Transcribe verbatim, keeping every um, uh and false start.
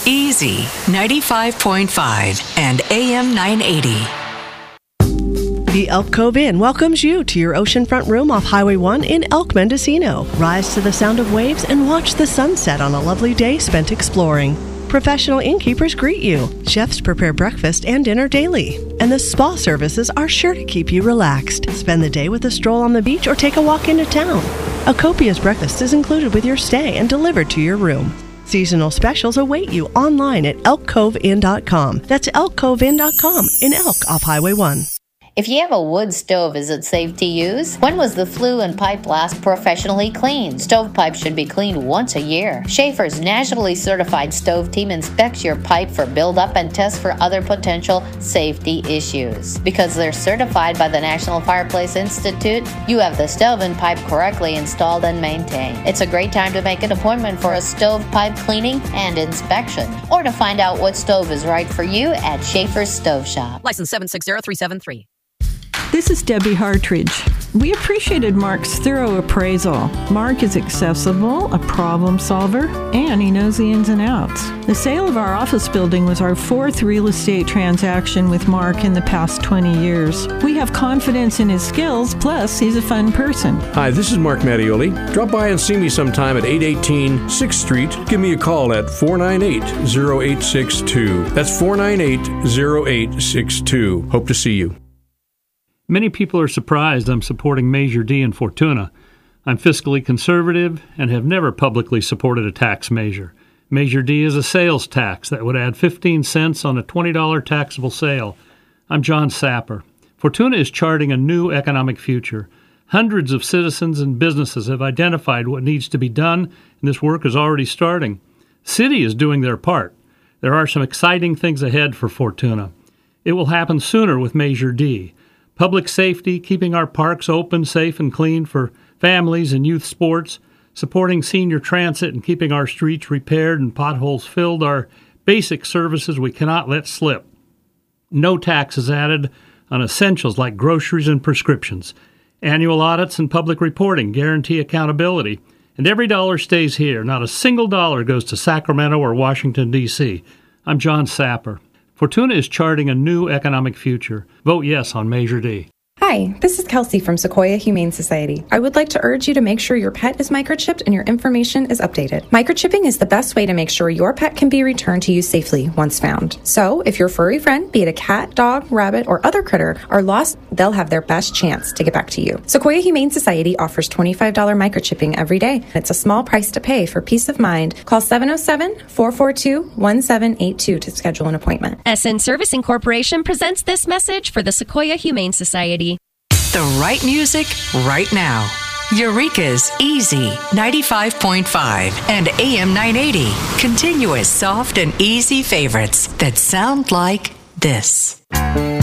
Easy ninety-five point five and A M nine eighty. The Elk Cove Inn welcomes you to your oceanfront room off Highway one in Elk, Mendocino. Rise to the sound of waves and watch the sunset on a lovely day spent exploring. Professional innkeepers greet you. Chefs prepare breakfast and dinner daily. And the spa services are sure to keep you relaxed. Spend the day with a stroll on the beach or take a walk into town. A copious breakfast is included with your stay and delivered to your room. Seasonal specials await you online at elk cove inn dot com. That's elk cove inn dot com in Elk off Highway one. If you have a wood stove, is it safe to use? When was the flue and pipe last professionally cleaned? Stovepipes should be cleaned once a year. Schaefer's nationally certified stove team inspects your pipe for buildup and tests for other potential safety issues. Because they're certified by the National Fireplace Institute, you have the stove and pipe correctly installed and maintained. It's a great time to make an appointment for a stovepipe cleaning and inspection, or to find out what stove is right for you at Schaefer's Stove Shop. License seven six zero three seven three. This is Debbie Hartridge. We appreciated Mark's thorough appraisal. Mark is accessible, a problem solver, and he knows the ins and outs. The sale of our office building was our fourth real estate transaction with Mark in the past twenty years. We have confidence in his skills, plus he's a fun person. Hi, this is Mark Mattioli. Drop by and see me sometime at eight eighteen sixth Street. Give me a call at four nine eight, zero eight six two. That's four nine eight, zero eight six two. Hope to see you. Many people are surprised I'm supporting Measure D in Fortuna. I'm fiscally conservative and have never publicly supported a tax measure. Measure D is a sales tax that would add fifteen cents on a twenty dollars taxable sale. I'm John Sapper. Fortuna is charting a new economic future. Hundreds of citizens and businesses have identified what needs to be done, and this work is already starting. Citi is doing their part. There are some exciting things ahead for Fortuna. It will happen sooner with Measure D. Public safety, keeping our parks open, safe, and clean for families and youth sports, supporting senior transit and keeping our streets repaired and potholes filled are basic services we cannot let slip. No taxes added on essentials like groceries and prescriptions. Annual audits and public reporting guarantee accountability. And every dollar stays here. Not a single dollar goes to Sacramento or Washington, D C I'm John Sapper. Fortuna is charting a new economic future. Vote yes on Measure D. Hi, this is Kelsey from Sequoia Humane Society. I would like to urge you to make sure your pet is microchipped and your information is updated. Microchipping is the best way to make sure your pet can be returned to you safely once found. So, if your furry friend, be it a cat, dog, rabbit, or other critter, are lost, they'll have their best chance to get back to you. Sequoia Humane Society offers twenty-five dollars microchipping every day. It's a small price to pay for peace of mind. Call seven oh seven, four four two, one seven eight two to schedule an appointment. S N Servicing Corporation presents this message for the Sequoia Humane Society. The right music right now. Eureka's Easy ninety-five point five and A M nine eighty. Continuous, soft, and easy favorites that sound like this.